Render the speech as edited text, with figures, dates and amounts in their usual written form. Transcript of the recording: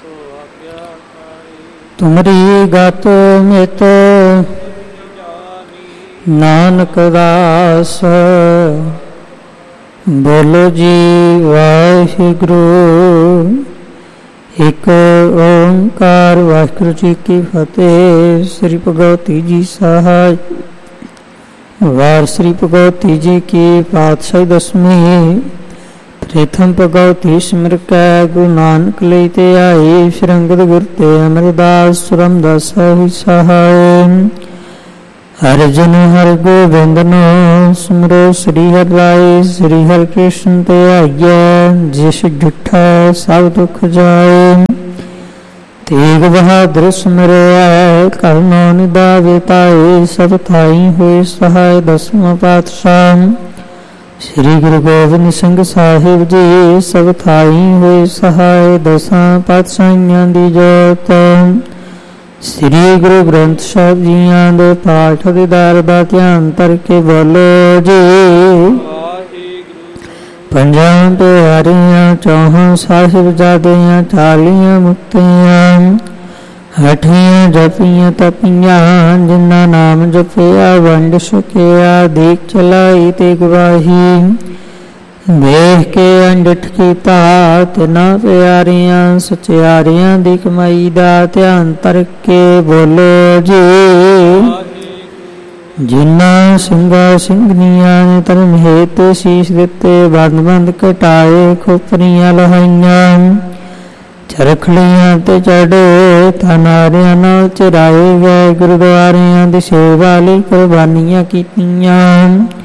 ਤੁਮਰੀ ਗਤ ਮਿਤ ਨਾਨਕ ਦਾਸ। ਬੋਲੋ ਜੀ ਵਾਹਿਗੁਰੂ। ਇੱਕ ਓਂਕਾਰ ਵਾਹਿਗੁਰੂ ਜੀ ਕੀ ਫਤਿਹ। ਸ੍ਰੀ ਭਗਵਤੀ ਜੀ ਸਹਾਇ। ਵਾਰ ਸ੍ਰੀ ਭਗਵਤੀ ਜੀ ਕੀ ਪਾਤਸ਼ਾਹੀ ਦਸਵੀਂ। ਪ੍ਰਥਮ ਭਗਵਤੀ ਸਿਮਰ ਕੈ ਗੁਰੂ ਨਾਨਕ ਲਈ ਤੇ ਆਈ। ਫਿਰ ਅੰਗਦ ਗੁਰ ਤੇ ਅਮਰਦਾਸ ਰਾਮਦਾਸ ਹੀ ਸਹਾਇ। ਹਰਿ ਜਨ ਹਰਿ ਗੋਬਿੰਦਨੋ ਸਿਮਰੋ ਸ੍ਰੀ ਹਰਿ ਰਾਇ। ਸ੍ਰੀ ਹਰਿ ਕ੍ਰਿਸ਼ਨ ਤੇ ਆਈਐ ਜਿਸ ਡਿਠਾ ਸਭ ਦੁਖ ਜਾਏ। ਤੇਗ ਬਹਾਦਰ ਸਿਮਰਿਆ ਕਰਨੋ ਨਿਦਾਵੇ ਪਾਏ। ਸਭ ਥਾਈ ਹੋਏ ਸਹਾਇ ਦਸਵਾਂ ਪਾਤਸ਼ਾਹ ਸ੍ਰੀ ਗੁਰੂ ਗੋਬਿੰਦ ਸਿੰਘ ਸਾਹਿਬ ਜੀ। ਸਭ ਥਾਈ ਹੋਏ ਸਹਾਇ ਦਸਾਂ ਪਾਤਸ਼ਾਹੀਆਂ ਦੀ ਜੋਤ। ਸ੍ਰੀ ਗੁਰੂ ਗ੍ਰੰਥ ਸਾਹਿਬ ਜੀਆਂ ਦੇ ਪਾਠ ਦੀਦਾਰ ਦਾ ਧਿਆਨ ਧਰ ਕੇ ਬੋਲੋ ਜੀ। ਪੰਜਾਂ ਪਿਆਰੀਆਂ ਚੌਹਾਂ ਸਾਹਿਬਜ਼ਾਦਿਆਂ 40 ਮੁਕਤੀਆਂ। 8 ਜਪੀਆਂ ਤਪੀਆਂ ਜਿਨ੍ਹਾਂ ਨਾਮ ਜਪਿਆ ਵੰਡ ਸਕਿਆ। ਦੀਕ ਚਲਾਈ ਤੇ ਗਵਾਹੀ ਵੇਖ ਕੇ ਅੰਡਠ ਕੀਤਾ। ਤਿੰਨਾਂ ਪਿਆਰੀਆਂ ਸਚਿਆਰਿਆਂ ਦੀ ਕਮਾਈ ਦਾ ਧਿਆਨ ਧਰ ਕੇ ਬੋਲੋ ਜੀ। ਜਿਨ੍ਹਾਂ ਸਿੰਘਾਂ ਸਿੰਘਣੀਆਂ ਨੇ ਧਰਮ ਹੇਤ ਸੀਸ ਦਿੱਤੇ। ਬੰਦ ਬੰਦ ਘਟਾਏ ਖੋਪਰੀਆਂ ਲਹਾਈਆਂ। ਚਰਖੜੀਆਂ ਤੇ ਚੜੇ ਥਨਾਰਿਆਂ ਨਾਲ ਚਰਾਏ ਗਏ। ਗੁਰਦੁਆਰਿਆਂ ਦੀ ਸੇਵਾ ਲਈ ਕੁਰਬਾਨੀਆਂ ਕੀਤੀਆਂ।